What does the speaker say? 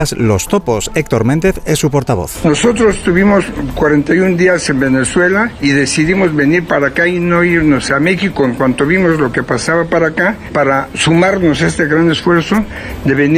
Los Topos. Héctor Méndez es su portavoz. Nosotros tuvimos 41 días en Venezuela y decidimos venir para acá y no irnos a México en cuanto vimos lo que pasaba para acá, para sumarnos a este gran esfuerzo de venir